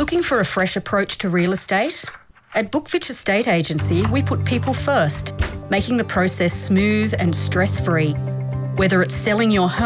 Looking for a fresh approach to real estate? At Bookfitch Estate Agency, we put people first, making the process smooth and stress-free. Whether it's selling your home